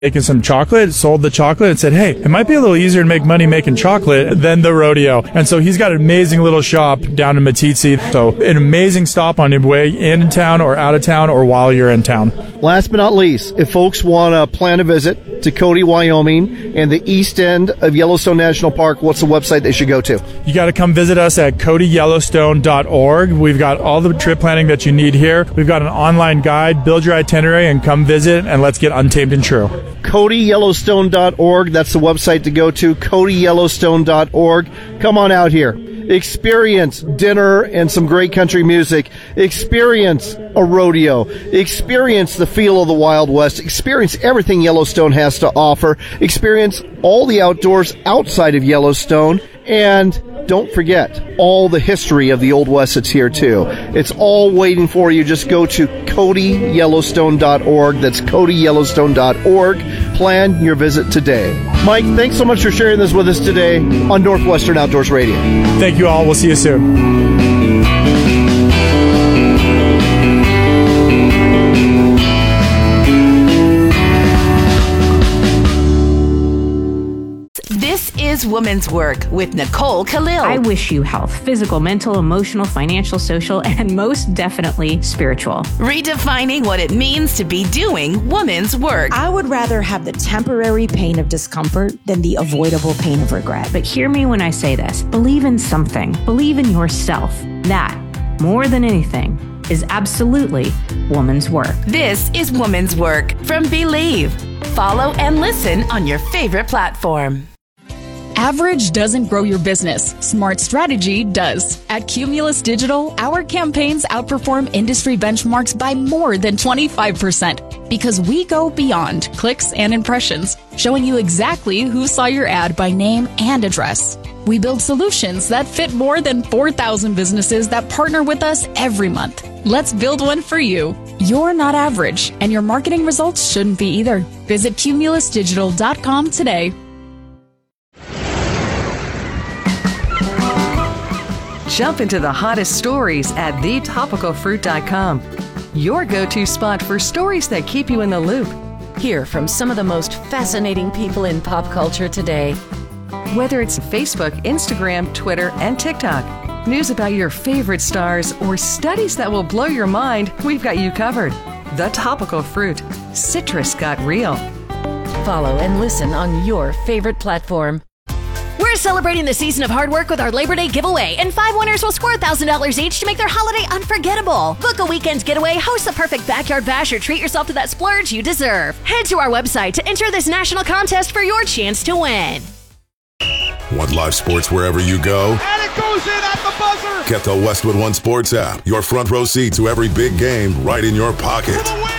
making some chocolate, sold the chocolate, and said, hey, it might be a little easier to make money making chocolate than the rodeo. And so he's got an amazing little shop down in Meeteetse. So an amazing stop on your way in town or out of town or while you're in town. Last but not least, if folks want to plan a visit to Cody, Wyoming, and the east end of Yellowstone National Park, what's the website they should go to? You got to come visit us at CodyYellowstone.org. We've got all the trip planning that you need here. We've got an online guide. Build your itinerary and come visit, and let's get untamed and true. CodyYellowstone.org. That's the website to go to, CodyYellowstone.org. Come on out here. Experience dinner and some great country music. Experience a rodeo. Experience the feel of the Wild West. Experience everything Yellowstone has to offer. Experience all the outdoors outside of Yellowstone. And don't forget all the history of the Old West that's here, too. It's all waiting for you. Just go to CodyYellowstone.org. That's CodyYellowstone.org. Plan your visit today. Mike, thanks so much for sharing this with us today on Northwestern Outdoors Radio. Thank you all. We'll see you soon. This is Woman's Work with Nicole Khalil. I wish you health, physical, mental, emotional, financial, social, and most definitely spiritual. Redefining what it means to be doing woman's work. I would rather have the temporary pain of discomfort than the avoidable pain of regret. But hear me when I say this. Believe in something. Believe in yourself. That, more than anything, is absolutely woman's work. This is Woman's Work from Believe. Follow and listen on your favorite platform. Average doesn't grow your business. Smart strategy does. At Cumulus Digital, our campaigns outperform industry benchmarks by more than 25% because we go beyond clicks and impressions, showing you exactly who saw your ad by name and address. We build solutions that fit more than 4,000 businesses that partner with us every month. Let's build one for you. You're not average, and your marketing results shouldn't be either. Visit cumulusdigital.com today. Jump into the hottest stories at thetopicalfruit.com. Your go-to spot for stories that keep you in the loop. Hear from some of the most fascinating people in pop culture today. Whether it's Facebook, Instagram, Twitter, and TikTok, news about your favorite stars, or studies that will blow your mind, we've got you covered. The Topical Fruit. Citrus got real. Follow and listen on your favorite platform. We're celebrating the season of hard work with our Labor Day giveaway, and 5 winners will score $1,000 each to make their holiday unforgettable. Book a weekend getaway, host the perfect backyard bash, or treat yourself to that splurge you deserve. Head to our website to enter this national contest for your chance to win. Want live sports wherever you go? And it goes in at the buzzer! Get the Westwood One Sports app. Your front row seat to every big game right in your pocket. For the win!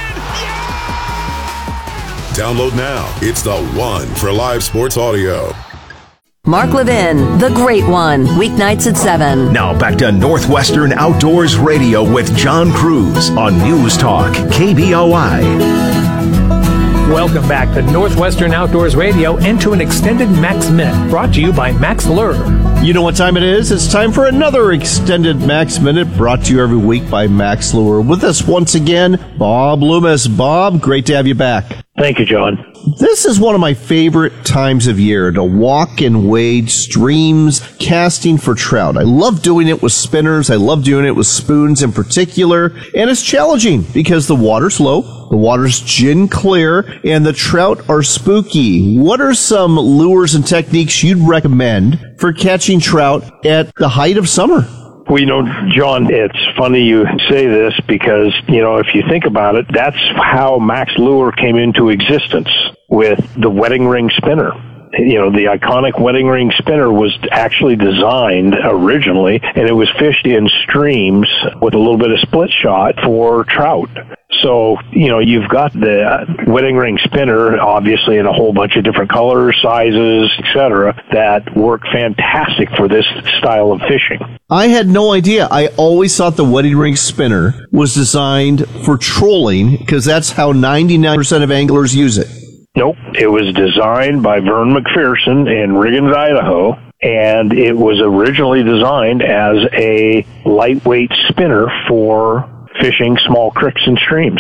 Yeah! Download now. It's the one for live sports audio. Mark Levin, The Great One, weeknights at 7. Now back to Northwestern Outdoors Radio with John Cruz on News Talk, KBOI. Welcome back to Northwestern Outdoors Radio and to an extended Max Minute brought to you by Max Lure. You know what time it is? It's time for another extended Max Minute brought to you every week by Max Lure. With us once again, Bob Loomis. Bob, great to have you back. Thank you, John. This is one of my favorite times of year to walk and wade streams casting for trout. I love doing it with spinners. I love doing it with spoons in particular. And it's challenging because the water's low, the water's gin clear, and the trout are spooky. What are some lures and techniques you'd recommend for catching trout at the height of summer? Well, you know, John, it's funny you say this because, you know, if you think about it, that's how Max Lure came into existence with the wedding ring spinner. You know, the iconic wedding ring spinner was actually designed originally, and it was fished in streams with a little bit of split shot for trout. So, you know, you've got the wedding ring spinner, obviously in a whole bunch of different colors, sizes, etc., that work fantastic for this style of fishing. I had no idea. I always thought the wedding ring spinner was designed for trolling because that's how 99% of anglers use it. Nope. It was designed by Vern McPherson in Riggins, Idaho, and it was originally designed as a lightweight spinner for fishing small creeks and streams.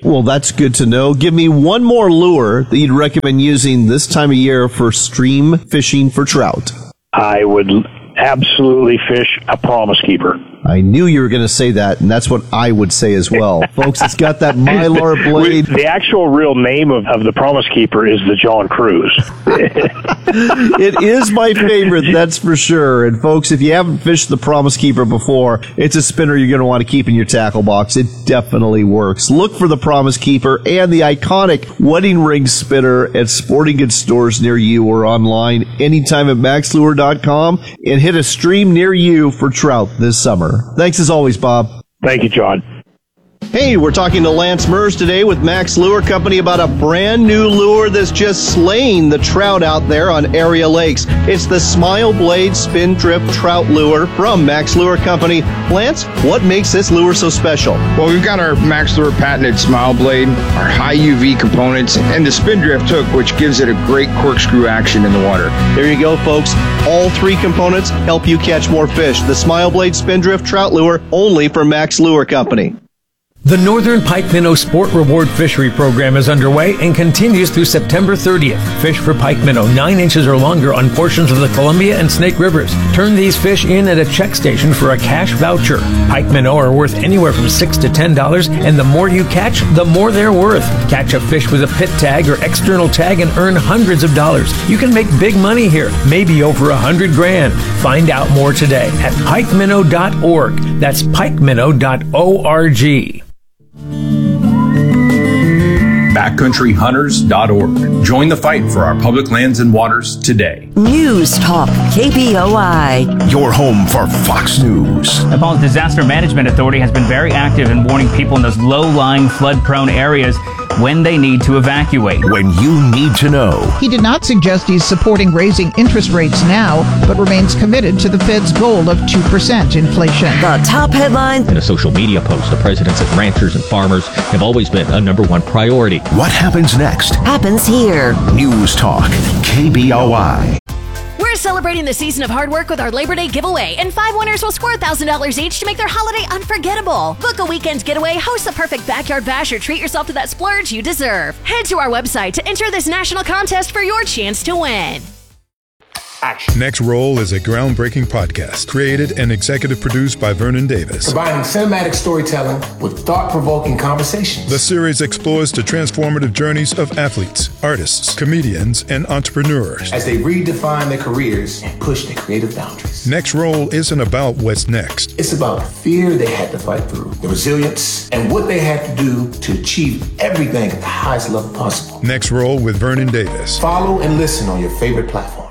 Well, that's good to know. Give me one more lure that you'd recommend using this time of year for stream fishing for trout. I would absolutely fish a Promise Keeper. I knew you were going to say that, and that's what I would say as well. Folks, it's got that Mylar blade. The actual real name of the Promise Keeper is the John Cruise. It is my favorite, that's for sure. And folks, if you haven't fished the Promise Keeper before, it's a spinner you're going to want to keep in your tackle box. It definitely works. Look for the Promise Keeper and the iconic wedding ring spinner at sporting goods stores near you or online anytime at maxlure.com, and hit a stream near you for trout this summer. Thanks as always, Bob. Thank you, John. Hey, we're talking to Lance Mers today with Max Lure Company about a brand new lure that's just slaying the trout out there on area lakes. It's the Smile Blade Spin Drift Trout Lure from Max Lure Company. Lance, what makes this lure so special? Well, we've got our Max Lure patented Smile Blade, our high UV components, and the Spin Drift hook, which gives it a great corkscrew action in the water. There you go, folks. All three components help you catch more fish. The Smile Blade Spin Drift Trout Lure, only from Max Lure Company. The Northern Pike Minnow Sport Reward Fishery Program is underway and continues through September 30th. Fish for pike minnow 9 inches or longer on portions of the Columbia and Snake Rivers. Turn these fish in at a check station for a cash voucher. Pike minnow are worth anywhere from $6 to $10, and the more you catch, the more they're worth. Catch a fish with a pit tag or external tag and earn hundreds of dollars. You can make big money here, maybe over $100,000. Find out more today at pikeminnow.org. That's pikeminnow.org. BackcountryHunters.org. Join the fight for our public lands and waters today. News Talk KBOI. Your home for Fox News. Nepal's Disaster Management Authority has been very active in warning people in those low-lying, flood-prone areas when they need to evacuate. When you need to know. He did not suggest he's supporting raising interest rates now, but remains committed to the Fed's goal of 2% inflation. The top headline. In a social media post, the president said ranchers and farmers have always been a number one priority. What happens next? Happens here. News Talk KBOI. We're celebrating the season of hard work with our Labor Day giveaway, and 5 winners will score $1,000 each to make their holiday unforgettable. Book a weekend getaway, host the perfect backyard bash, or treat yourself to that splurge you deserve. Head to our website to enter this national contest for your chance to win. Action. Next Roll is a groundbreaking podcast created and executive produced by Vernon Davis. Combining cinematic storytelling with thought-provoking conversations. The series explores the transformative journeys of athletes, artists, comedians, and entrepreneurs as they redefine their careers and push their creative boundaries. Next Roll isn't about what's next. It's about the fear they had to fight through, the resilience, and what they had to do to achieve everything at the highest level possible. Next Roll with Vernon Davis. Follow and listen on your favorite platform.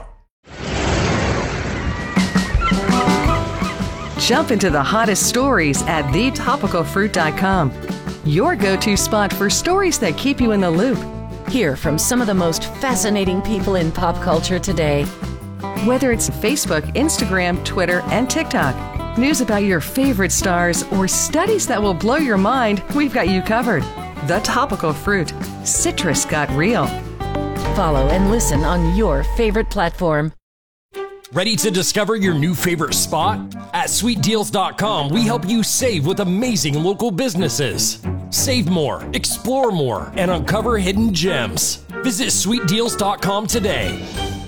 Jump into the hottest stories at thetopicalfruit.com. Your go-to spot for stories that keep you in the loop. Hear from some of the most fascinating people in pop culture today. Whether it's Facebook, Instagram, Twitter, and TikTok, news about your favorite stars, or studies that will blow your mind, we've got you covered. The Topical Fruit. Citrus got real. Follow and listen on your favorite platform. Ready to discover your new favorite spot? At SweetDeals.com, we help you save with amazing local businesses. Save more, explore more, and uncover hidden gems. Visit SweetDeals.com today.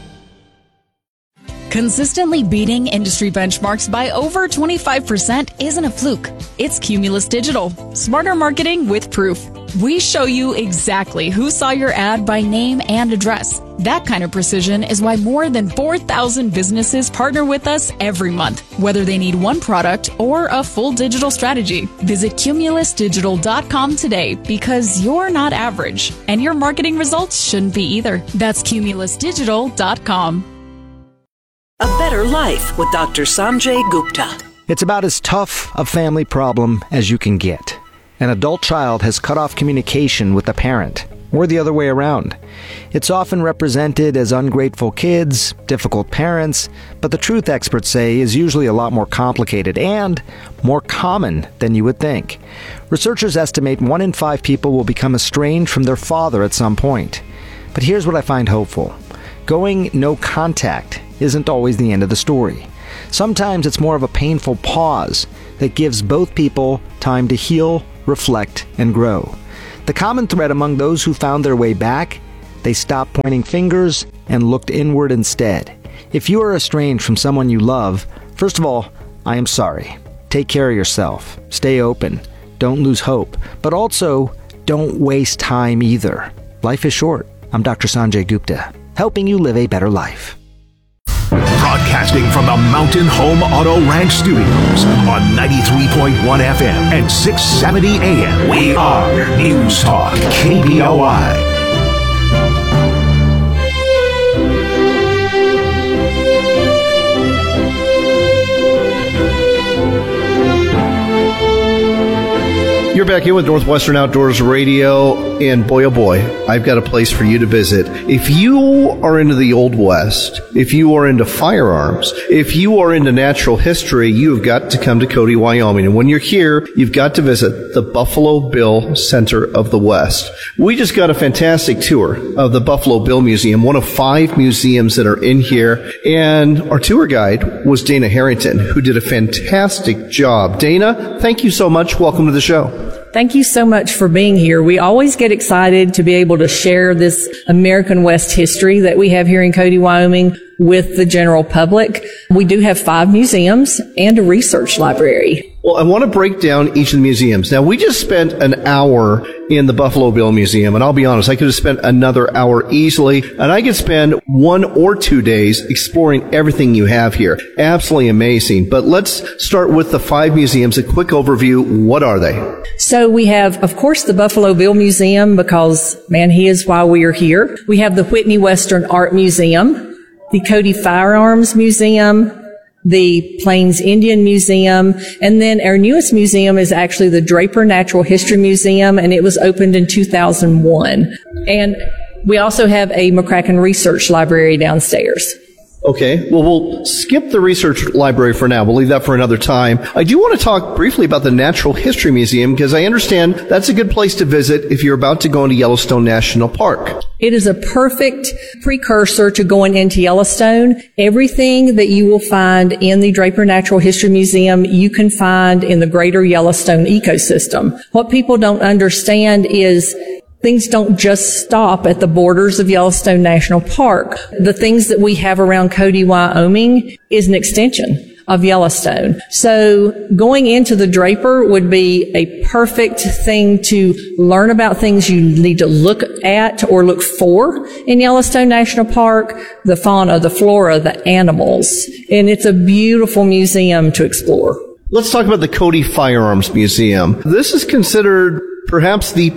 Consistently beating industry benchmarks by over 25% isn't a fluke. It's Cumulus Digital. Smarter marketing with proof. We show you exactly who saw your ad by name and address. That kind of precision is why more than 4,000 businesses partner with us every month, whether they need one product or a full digital strategy. Visit CumulusDigital.com today because you're not average, and your marketing results shouldn't be either. That's CumulusDigital.com. A Better Life with Dr. Sanjay Gupta. It's about as tough a family problem as you can get. An adult child has cut off communication with a parent, or the other way around. It's often represented as ungrateful kids, difficult parents, but the truth, experts say, is usually a lot more complicated and more common than you would think. Researchers estimate 1 in 5 people will become estranged from their father at some point. But here's what I find hopeful. Going no contact isn't always the end of the story. Sometimes it's more of a painful pause that gives both people time to heal, reflect, and grow. The common thread among those who found their way back, they stopped pointing fingers and looked inward instead. If you are estranged from someone you love, first of all, I am sorry. Take care of yourself. Stay open. Don't lose hope. But also, don't waste time either. Life is short. I'm Dr. Sanjay Gupta, helping you live a better life. Broadcasting from the Mountain Home Auto Ranch Studios on 93.1 FM and 670 AM. We are News Talk KBOI. You're back in with Northwestern Outdoors Radio, and boy, oh boy, I've got a place for you to visit. If you are into the Old West, if you are into firearms, if you are into natural history, you've got to come to Cody, Wyoming. And when you're here, you've got to visit the Buffalo Bill Center of the West. We just got a fantastic tour of the Buffalo Bill Museum, one of 5 museums that are in here. And our tour guide was Dana Harrington, who did a fantastic job. Dana, thank you so much. Welcome to the show. Thank you so much for being here. We always get excited to be able to share this American West history that we have here in Cody, Wyoming with the general public. We do have 5 museums and a research library. Well, I want to break down each of the museums. Now, we just spent an hour in the Buffalo Bill Museum, and I'll be honest, I could have spent another hour easily, and I could spend 1 or 2 days exploring everything you have here. Absolutely amazing. But let's start with the 5 museums. A quick overview. What are they? So we have, of course, the Buffalo Bill Museum, because, man, he is why we are here. We have the Whitney Western Art Museum, the Cody Firearms Museum, the Plains Indian Museum, and then our newest museum is actually the Draper Natural History Museum, and it was opened in 2001. And we also have a McCracken Research Library downstairs. Okay, well, we'll skip the research library for now. We'll leave that for another time. I do want to talk briefly about the Natural History Museum, because I understand that's a good place to visit if you're about to go into Yellowstone National Park. It is a perfect precursor to going into Yellowstone. Everything that you will find in the Draper Natural History Museum, you can find in the greater Yellowstone ecosystem. What people don't understand is things don't just stop at the borders of Yellowstone National Park. The things that we have around Cody, Wyoming is an extension of Yellowstone. So going into the Draper would be a perfect thing to learn about things you need to look at or look for in Yellowstone National Park, the fauna, the flora, the animals. And it's a beautiful museum to explore. Let's talk about the Cody Firearms Museum. This is considered perhaps the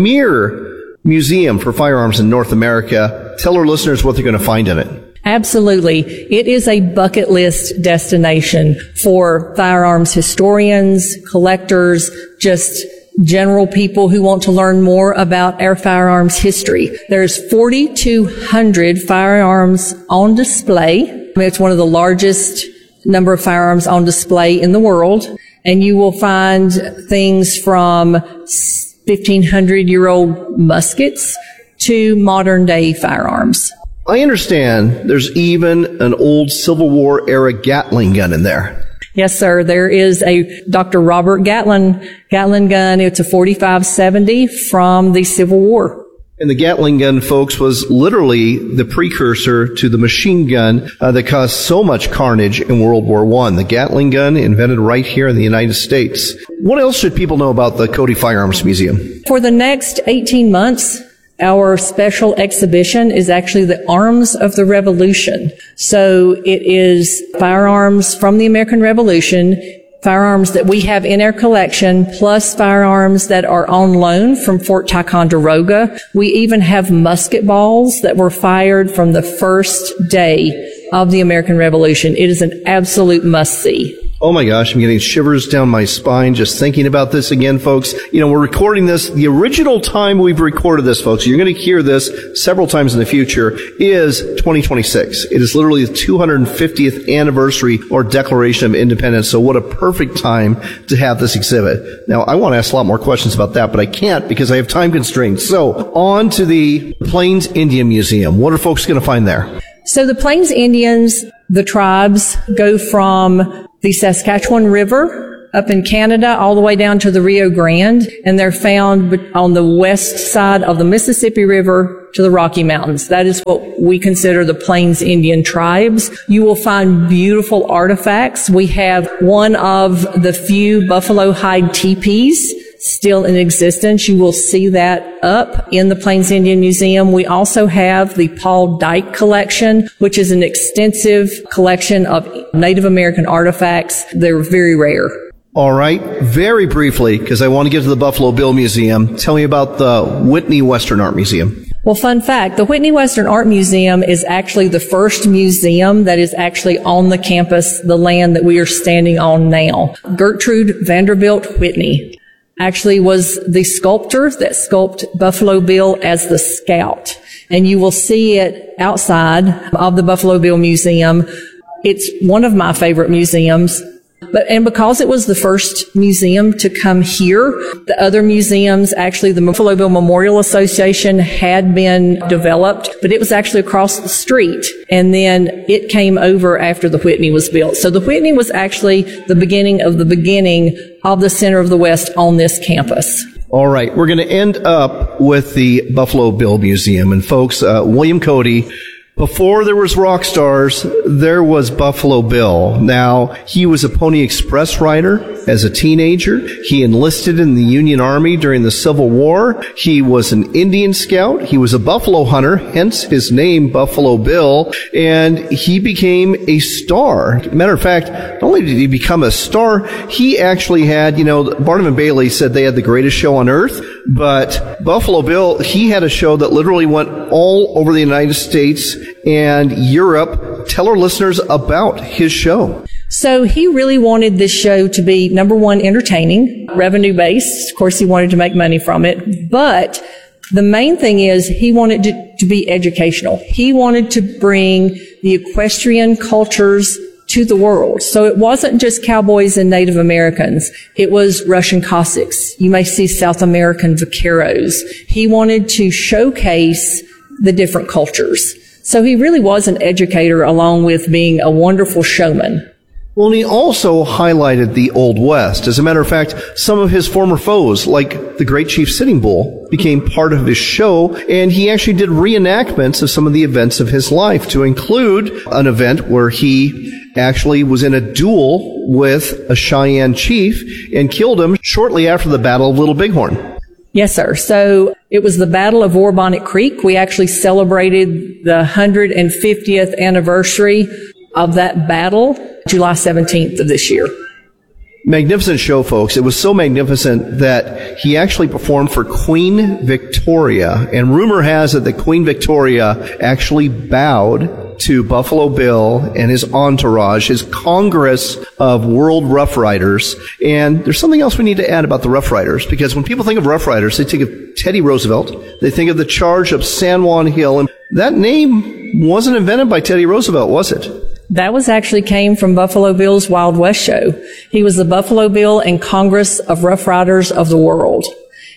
premier museum for firearms in North America. Tell our listeners what they're going to find in it. Absolutely. It is a bucket list destination for firearms historians, collectors, just general people who want to learn more about our firearms history. There's 4,200 firearms on display. It's one of the largest number of firearms on display in the world. And you will find things from 1,500-year-old muskets to modern-day firearms. I understand there's even an old Civil War era Gatling gun in there. Yes, sir. There is a Dr. Robert Gatlin gun. It's a 4570 from the Civil War. And the Gatling gun, folks, was literally the precursor to the machine gun that caused so much carnage in World War I. The Gatling gun invented right here in the United States. What else should people know about the Cody Firearms Museum? For the next 18 months, our special exhibition is actually the Arms of the Revolution. So it is firearms from the American Revolution, firearms that we have in our collection, plus firearms that are on loan from Fort Ticonderoga. We even have musket balls that were fired from the first day of the American Revolution. It is an absolute must-see. Oh my gosh, I'm getting shivers down my spine just thinking about this again, folks. You know, we're recording this. The original time we've recorded this, folks, you're going to hear this several times in the future, is 2026. It is literally the 250th anniversary or Declaration of Independence. So what a perfect time to have this exhibit. Now, I want to ask a lot more questions about that, but I can't because I have time constraints. So on to the Plains Indian Museum. What are folks going to find there? So the Plains Indians, the tribes, go from the Saskatchewan River up in Canada all the way down to the Rio Grande, and they're found on the west side of the Mississippi River to the Rocky Mountains. That is what we consider the Plains Indian tribes. You will find beautiful artifacts. We have one of the few buffalo hide teepees still in existence. You will see that up in the Plains Indian Museum. We also have the Paul Dyke collection, which is an extensive collection of Native American artifacts. They're very rare. All right. Very briefly, because I want to get to the Buffalo Bill Museum, tell me about the Whitney Western Art Museum. Well, fun fact, the Whitney Western Art Museum is actually the first museum that is actually on the campus, the land that we are standing on now. Gertrude Vanderbilt Whitney actually was the sculptor that sculpted Buffalo Bill as the Scout. And you will see it outside of the Buffalo Bill Museum. It's one of my favorite museums. And because it was the first museum to come here, the other museums, actually the Buffalo Bill Memorial Association had been developed, but it was actually across the street. And then it came over after the Whitney was built. So the Whitney was actually the beginning of the Center of the West on this campus. All right. We're going to end up with the Buffalo Bill Museum. And folks, William Cody, before there was rock stars, there was Buffalo Bill. Now, he was a Pony Express rider as a teenager. He enlisted in the Union Army during the Civil War. He was an Indian scout. He was a buffalo hunter, hence his name, Buffalo Bill. And he became a star. Matter of fact, not only did he become a star, he actually had, Barnum and Bailey said they had the greatest show on earth. But Buffalo Bill, he had a show that literally went all over the United States and Europe. Tell our listeners about his show. So he really wanted this show to be, number one, entertaining, revenue-based. Of course, he wanted to make money from it. But the main thing is he wanted to be educational. He wanted to bring the equestrian cultures to the world. So it wasn't just cowboys and Native Americans. It was Russian Cossacks. You may see South American vaqueros. He wanted to showcase the different cultures. So he really was an educator along with being a wonderful showman. Well, and he also highlighted the Old West. As a matter of fact, some of his former foes, like the Great Chief Sitting Bull, became part of his show, and he actually did reenactments of some of the events of his life, to include an event where he actually was in a duel with a Cheyenne chief and killed him shortly after the Battle of Little Bighorn. Yes, sir. So it was the Battle of Warbonnet Creek. We actually celebrated the 150th anniversary of that battle, July 17th of this year. Magnificent show, folks. It was so magnificent that he actually performed for Queen Victoria. And rumor has it that Queen Victoria actually bowed to Buffalo Bill and his entourage, his Congress of World Rough Riders. And there's something else we need to add about the Rough Riders, because when people think of Rough Riders, they think of Teddy Roosevelt. They think of the Charge of San Juan Hill. And that name wasn't invented by Teddy Roosevelt, was it? That was actually came from Buffalo Bill's Wild West show. He was the Buffalo Bill and Congress of Rough Riders of the world.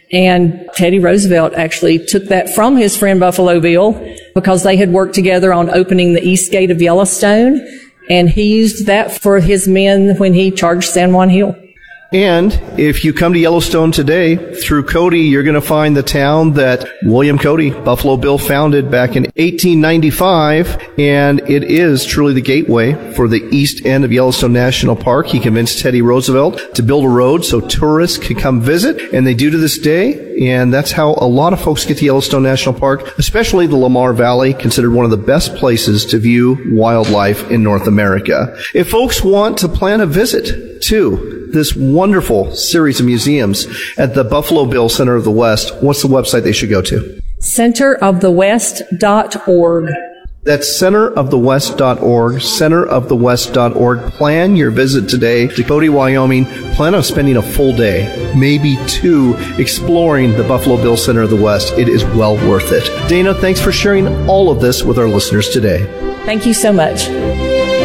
And Teddy Roosevelt actually took that from his friend Buffalo Bill because they had worked together on opening the East Gate of Yellowstone. And he used that for his men when he charged San Juan Hill. And if you come to Yellowstone today, through Cody, you're going to find the town that William Cody, Buffalo Bill, founded back in 1895. And it is truly the gateway for the east end of Yellowstone National Park. He convinced Teddy Roosevelt to build a road so tourists could come visit, and they do to this day. And that's how a lot of folks get to Yellowstone National Park, especially the Lamar Valley, considered one of the best places to view wildlife in North America. If folks want to plan a visit to this wonderful series of museums at the Buffalo Bill Center of the West, what's the website they should go to? centerofthewest.org. That's centerofthewest.org, centerofthewest.org. Plan your visit today to Cody, Wyoming. Plan on spending a full day, maybe two, exploring the Buffalo Bill Center of the West. It is well worth it. Dana, thanks for sharing all of this with our listeners today. Thank you so much.